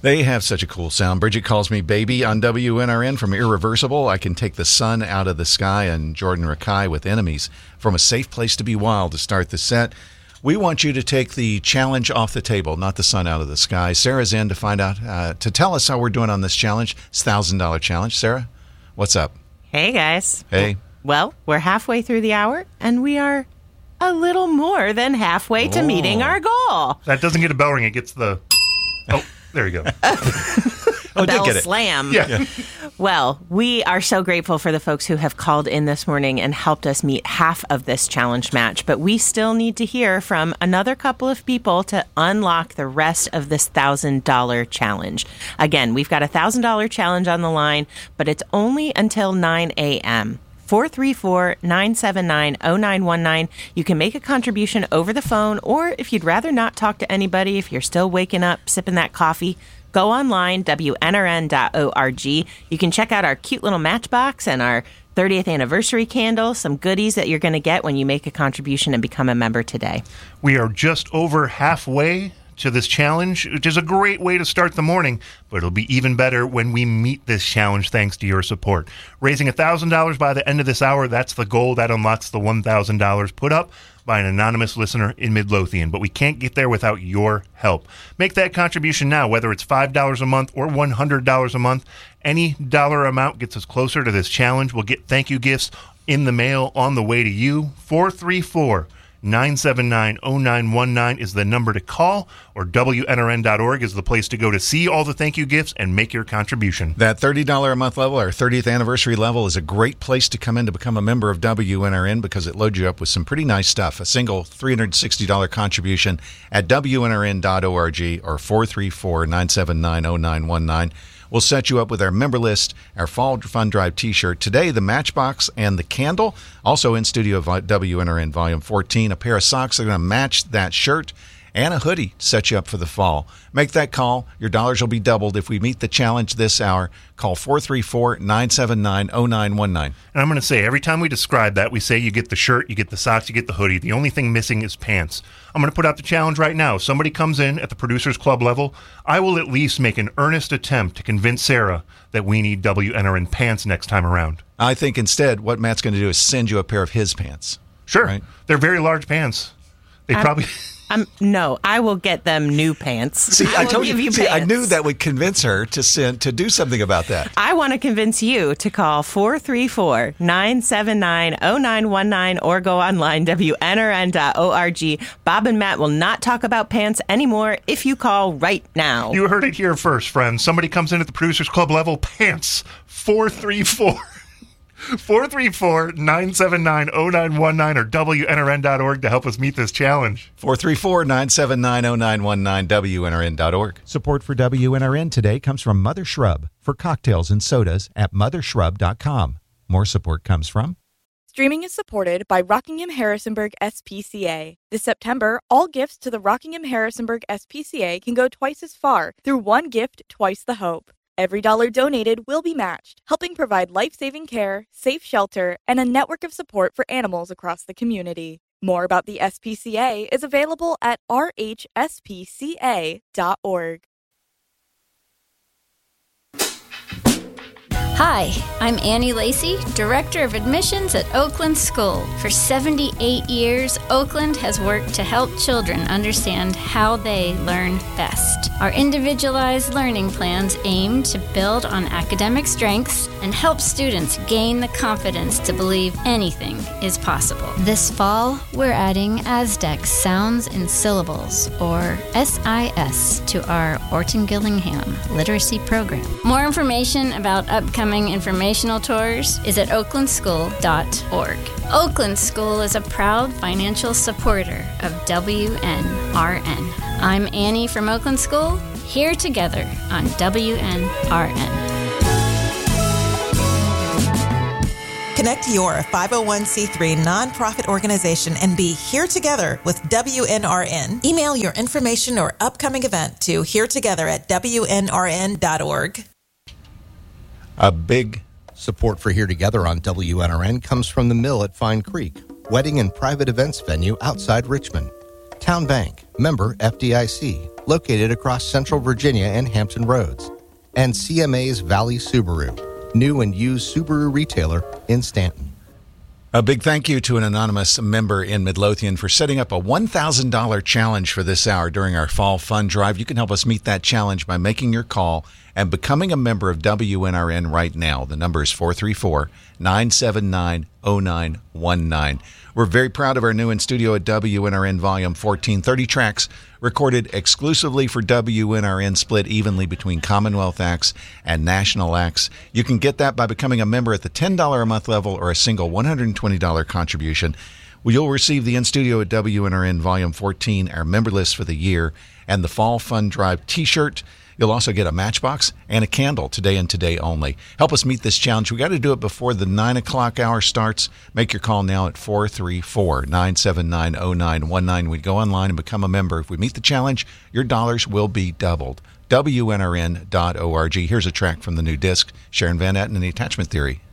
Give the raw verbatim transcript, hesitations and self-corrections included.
They have such a cool sound. Bridget calls me baby on W N R N from Irreversible. I can take the sun out of the sky, and Jordan Rakai with Enemies from A Safe Place to Be Wild to start the set. We want you to take the challenge off the table, not the sun out of the sky. Sarah's in to find out, uh, to tell us how we're doing on this challenge. It's a one thousand dollars challenge. Sarah, what's up? Hey, guys. Hey. Well, we're halfway through the hour, and we are a little more than halfway to Oh. meeting our goal. That doesn't get a bell ring. It gets the... Oh, there you go. Oh, Bell did get it. slam. Yeah. yeah. Well, we are so grateful for the folks who have called in this morning and helped us meet half of this challenge match, but we still need to hear from another couple of people to unlock the rest of this one thousand dollars challenge. Again, we've got a one thousand dollars challenge on the line, but it's only until nine a.m. four three four, nine seven nine, zero nine one nine. You can make a contribution over the phone, or if you'd rather not talk to anybody, if you're still waking up, sipping that coffee, go online, W N R N dot org. You can check out our cute little matchbox and our thirtieth anniversary candle, some goodies that you're going to get when you make a contribution and become a member today. We are just over halfway to this challenge, which is a great way to start the morning, but it'll be even better when we meet this challenge thanks to your support. Raising one thousand dollars by the end of this hour, that's the goal. That unlocks the one thousand dollars put up by an anonymous listener in Midlothian, but we can't get there without your help. Make that contribution now, whether it's five dollars a month or one hundred dollars a month. Any dollar amount gets us closer to this challenge. We'll get thank you gifts in the mail on the way to you. four three four, nine seven nine, zero nine one nine is the number to call, or W N R N dot org is the place to go to see all the thank you gifts and make your contribution. That thirty dollars a month level, our thirtieth anniversary level, is a great place to come in to become a member of W N R N because it loads you up with some pretty nice stuff. A single three hundred sixty dollars contribution at W N R N dot org or four three four, nine seven nine, zero nine one nine. We'll set you up with our member list, our Fall Fun Drive t-shirt. Today, the Matchbox and the candle. Also in studio, W N R N Volume fourteen. A pair of socks that are going to match that shirt, and a hoodie to set you up for the fall. Make that call. Your dollars will be doubled if we meet the challenge this hour. Call four three four, nine seven nine, zero nine one nine. And I'm going to say, every time we describe that, we say you get the shirt, you get the socks, you get the hoodie. The only thing missing is pants. I'm going to put out the challenge right now. If somebody comes in at the Producers Club level, I will at least make an earnest attempt to convince Sarah that we need W N R N pants next time around. I think instead what Matt's going to do is send you a pair of his pants. Sure. Right? They're very large pants. They I'm- probably... Um, no, I will get them new pants. See, I, I will told give you, you see, I pants. knew that would convince her to send to do something about that. I want to convince you to call four three four, nine seven nine, zero nine one nine or go online, W N R N dot org. Bob and Matt will not talk about pants anymore if you call right now. You heard it here first, friends. Somebody comes in at the Producers Club level, pants, four three four, four three four, nine seven nine, zero nine one nine or W N R N dot org to help us meet this challenge. four three four, nine seven nine, zero nine one nine, W N R N dot org. Support for W N R N today comes from Mother Shrub for cocktails and sodas at mother shrub dot com. More support comes from... Streaming is supported by Rockingham Harrisonburg S P C A. This September, all gifts to the Rockingham Harrisonburg S P C A can go twice as far through one gift, twice the hope. Every dollar donated will be matched, helping provide life-saving care, safe shelter, and a network of support for animals across the community. More about the S P C A is available at r h s p c a dot org. Hi, I'm Annie Lacey, Director of Admissions at Oakland School. For seventy-eight years, Oakland has worked to help children understand how they learn best. Our individualized learning plans aim to build on academic strengths and help students gain the confidence to believe anything is possible. This fall, we're adding Aztec Sounds in Syllables, or S I S, to our Orton Gillingham literacy program. More information about upcoming informational tours is at oakland school dot org. Oakland School is a proud financial supporter of W N R N. I'm Annie from Oakland School, here together on W N R N. Connect your five oh one c three nonprofit organization and be here together with W N R N. Email your information or upcoming event to here together at W N R N dot org. A big support for Here Together on W N R N comes from the Mill at Fine Creek, wedding and private events venue outside Richmond. Town Bank, member F D I C. located across Central Virginia and Hampton Roads. And C M A's Valley Subaru, new and used Subaru retailer in Stanton. A big thank you to an anonymous member in Midlothian for setting up a one thousand dollars challenge for this hour during our fall fund drive. You can help us meet that challenge by making your call and becoming a member of W N R N right now. The number is four three four, nine seven nine, zero nine one nine. We're very proud of our new in studio at W N R N Volume fourteen. thirty tracks recorded exclusively for W N R N, split evenly between Commonwealth acts and national acts. You can get that by becoming a member at the ten dollars a month level or a single one hundred twenty dollars contribution. Well, you'll receive the in studio at W N R N Volume fourteen, our member list for the year, and the Fall Fund Drive t-shirt. You'll also get a matchbox and a candle today and today only. Help us meet this challenge. We got to do it before the nine o'clock hour starts. Make your call now at four three four, nine seven nine, zero nine one nine. We go online and become a member. If we meet the challenge, your dollars will be doubled. W N R N dot org. Here's a track from the new disc, Sharon Van Etten and the Attachment Theory.